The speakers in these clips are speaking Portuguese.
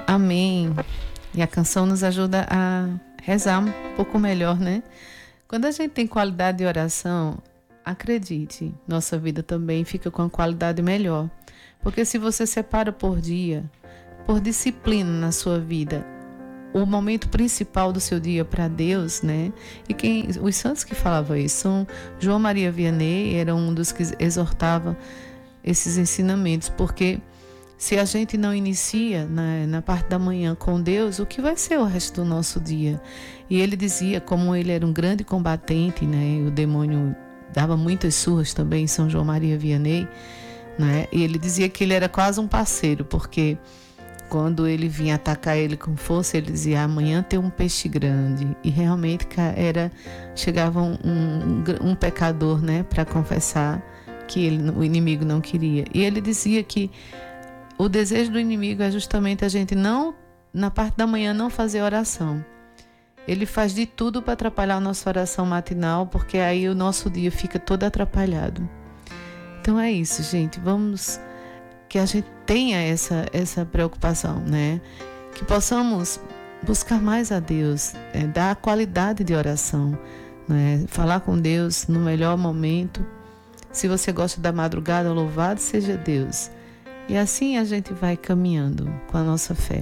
Amém. E a canção nos ajuda a rezar um pouco melhor, né? Quando a gente tem qualidade de oração, acredite, nossa vida também fica com a qualidade melhor. Porque se você separa por dia, por disciplina na sua vida, o momento principal do seu dia para Deus, né? E os santos que falavam isso são João Maria Vianney, era um dos que exortava esses ensinamentos, porque se a gente não inicia na parte da manhã com Deus, o que vai ser o resto do nosso dia? E ele dizia, como ele era um grande combatente, né? O demônio dava muitas surras também em São João Maria Vianney, né? E ele dizia que ele era quase um parceiro, porque quando ele vinha atacar ele com força, ele dizia, amanhã tem um peixe grande. E realmente chegava um pecador, né, para confessar que o inimigo não queria. E ele dizia que o desejo do inimigo é justamente a gente não, na parte da manhã, não fazer oração. Ele faz de tudo para atrapalhar a nossa oração matinal, porque aí o nosso dia fica todo atrapalhado. Então é isso, gente. Vamos... que a gente tenha essa preocupação, né? Que possamos buscar mais a Deus, dar qualidade de oração, né? Falar com Deus no melhor momento. Se você gosta da madrugada, louvado seja Deus. E assim a gente vai caminhando com a nossa fé.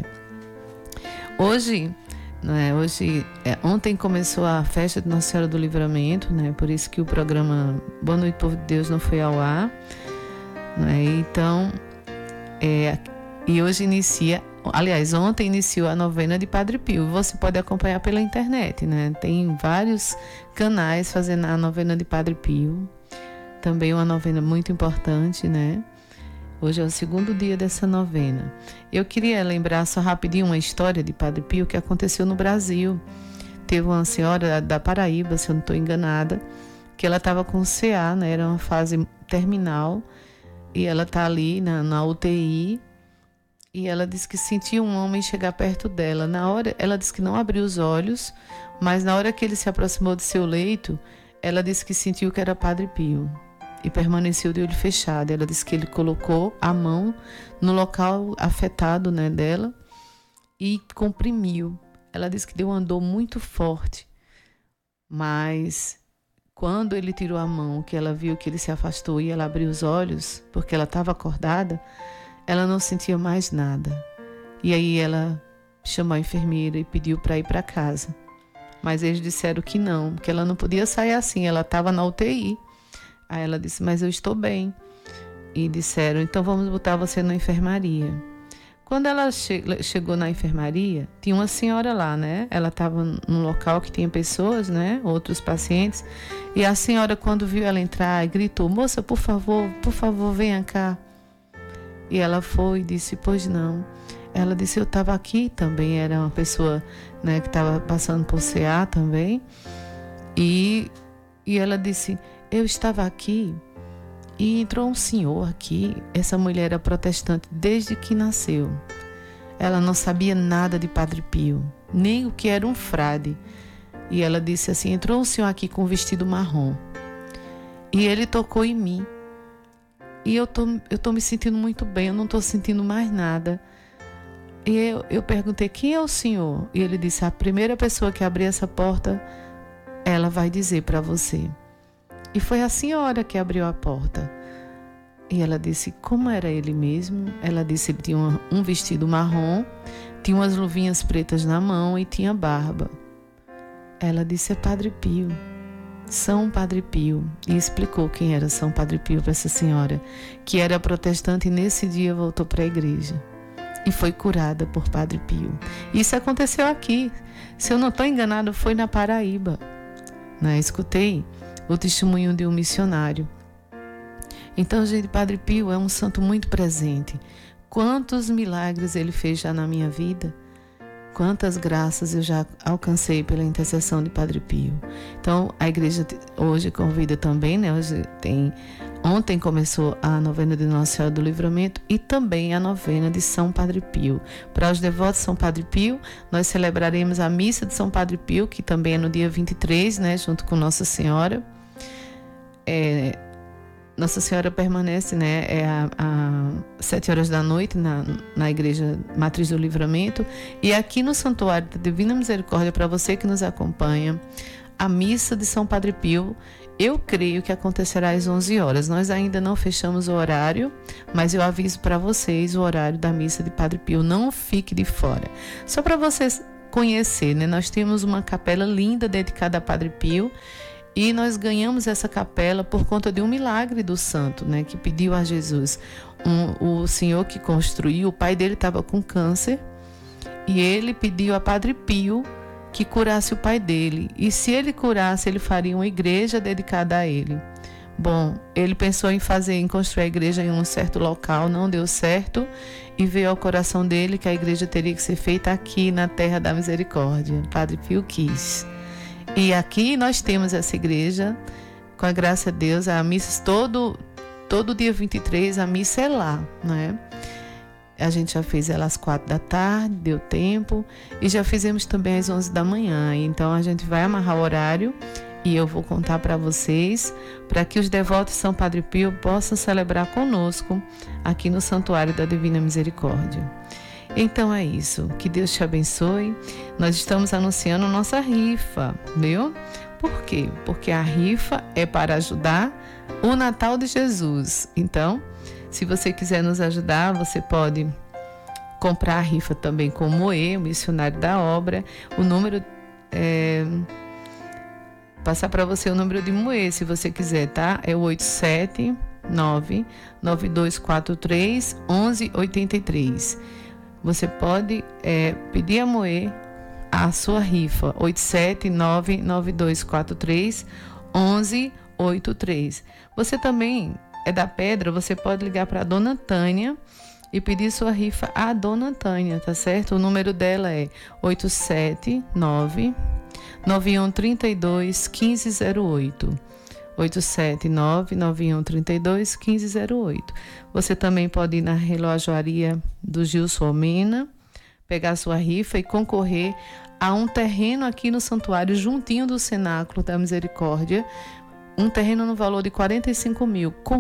Ontem começou a festa de Nossa Senhora do Livramento, né? Por isso que o programa Boa Noite, Povo de Deus não foi ao ar, né? Então... e hoje ontem iniciou a novena de Padre Pio. Você pode acompanhar pela internet, né? Tem vários canais fazendo a novena de Padre Pio. Também uma novena muito importante, né? Hoje é o segundo dia dessa novena. Eu queria lembrar só rapidinho uma história de Padre Pio que aconteceu no Brasil. Teve uma senhora da Paraíba, se eu não estou enganada, que ela estava com CA, né? Era uma fase terminal. E ela está ali na UTI e ela disse que sentiu um homem chegar perto dela. Na hora, ela disse que não abriu os olhos, mas na hora que ele se aproximou do seu leito, ela disse que sentiu que era Padre Pio e permaneceu de olho fechado. Ela disse que ele colocou a mão no local afetado, né, dela e comprimiu. Ela disse que deu uma dor muito forte, mas... quando ele tirou a mão, que ela viu que ele se afastou e ela abriu os olhos, porque ela estava acordada, ela não sentia mais nada. E aí ela chamou a enfermeira e pediu para ir para casa. Mas eles disseram que não, que ela não podia sair assim, ela estava na UTI. Aí ela disse, mas eu estou bem. E disseram, então vamos botar você na enfermaria. Quando ela chegou na enfermaria, tinha uma senhora lá, né? Ela estava num local que tinha pessoas, né? Outros pacientes. E a senhora, quando viu ela entrar, gritou, moça, por favor, venha cá. E ela foi e disse, pois não. Ela disse, eu estava aqui também. Era uma pessoa, né, que estava passando por CA também. E ela disse, eu estava aqui. E entrou um senhor aqui, essa mulher era protestante desde que nasceu. Ela não sabia nada de Padre Pio, nem o que era um frade. E ela disse assim, entrou um senhor aqui com um vestido marrom. E ele tocou em mim. E eu tô me sentindo muito bem, eu não estou sentindo mais nada. E eu perguntei, quem é o senhor? E ele disse, a primeira pessoa que abrir essa porta, ela vai dizer para você. E foi a senhora que abriu a porta. E ela disse, como era ele mesmo? Ela disse, ele tinha um vestido marrom, tinha umas luvinhas pretas na mão e tinha barba. Ela disse, é Padre Pio, São Padre Pio. E explicou quem era São Padre Pio para essa senhora, que era protestante e nesse dia voltou para a igreja. E foi curada por Padre Pio. Isso aconteceu aqui. Se eu não estou enganado, foi na Paraíba. Né? Escutei o testemunho de um missionário. Então, gente, Padre Pio é um santo muito presente. Quantos milagres ele fez já na minha vida? Quantas graças eu já alcancei pela intercessão de Padre Pio. Então, a igreja hoje convida também, né? Ontem começou a novena de Nossa Senhora do Livramento e também a novena de São Padre Pio. Para os devotos de São Padre Pio, nós celebraremos a missa de São Padre Pio, que também é no dia 23, né? Junto com Nossa Senhora. Nossa Senhora permanece, né, às 7 horas da noite na Igreja Matriz do Livramento. E aqui no Santuário da Divina Misericórdia, para você que nos acompanha, a missa de São Padre Pio, eu creio que acontecerá às 11 horas. Nós ainda não fechamos o horário, mas eu aviso para vocês o horário da missa de Padre Pio. Não fique de fora. Só para vocês conhecer, né, nós temos uma capela linda dedicada a Padre Pio. E nós ganhamos essa capela por conta de um milagre do santo, né, que pediu a Jesus. O senhor que construiu, o pai dele estava com câncer, e ele pediu a Padre Pio que curasse o pai dele. E se ele curasse, ele faria uma igreja dedicada a ele. Bom, ele pensou em construir a igreja em um certo local, não deu certo, e veio ao coração dele que a igreja teria que ser feita aqui na Terra da Misericórdia. Padre Pio quis. E aqui nós temos essa igreja, com a graça de Deus, a missa todo dia 23, a missa é lá, né? A gente já fez ela às 4 da tarde, deu tempo, e já fizemos também às 11 da manhã. Então a gente vai amarrar o horário e eu vou contar para vocês, para que os devotos de São Padre Pio possam celebrar conosco aqui no Santuário da Divina Misericórdia. Então é isso, que Deus te abençoe. Nós estamos anunciando nossa rifa, viu? Por quê? Porque a rifa é para ajudar o Natal de Jesus. Então, se você quiser nos ajudar, você pode comprar a rifa também com o Moê, o missionário da obra. O número passar para você o número de Moê, se você quiser, tá? É o 879-9243-1183. Você pode pedir a Moê a sua rifa, 879-9243-1183. Você também é da Pedra, você pode ligar para a Dona Tânia e pedir sua rifa à Dona Tânia, tá certo? O número dela é 879-9132-1508. 879-9132-1508. Você também pode ir na relojoaria do Gilson Almena, pegar sua rifa e concorrer a um terreno aqui no santuário, juntinho do Cenáculo da Misericórdia. Um terreno no valor de 45 mil. Com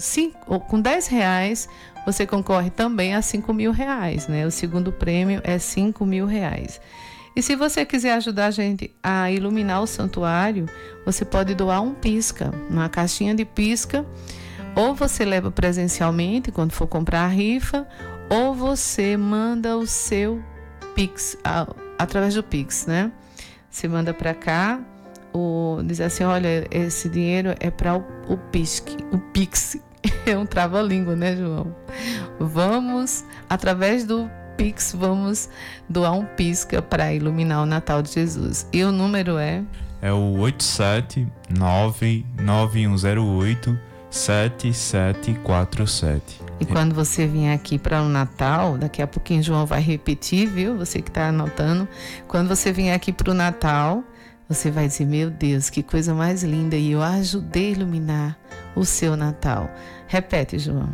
R$10, você concorre também a R$5.000, né? O segundo prêmio é R$5.000. E se você quiser ajudar a gente a iluminar o santuário, você pode doar um pisca, uma caixinha de pisca, ou você leva presencialmente quando for comprar a rifa, ou você manda o seu Pix, através do Pix, né? Você manda para cá, diz assim, olha, esse dinheiro é para o Pix. É um trava-língua, né, João? Vamos, através do Pix, vamos doar um pisca para iluminar o Natal de Jesus. E o número é o 879-9108-7747. E quando você vier aqui para o Natal, daqui a pouquinho João vai repetir, viu? Você que está anotando. Quando você vier aqui para o Natal, você vai dizer, meu Deus, que coisa mais linda, e eu ajudei a iluminar o seu Natal. Repete, João.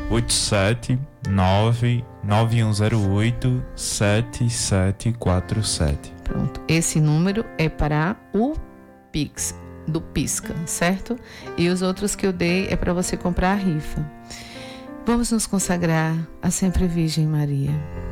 879-9108-7747. Pronto, esse número é para o Pix, do Pisca, certo? E os outros que eu dei é para você comprar a rifa. Vamos nos consagrar à Sempre Virgem Maria.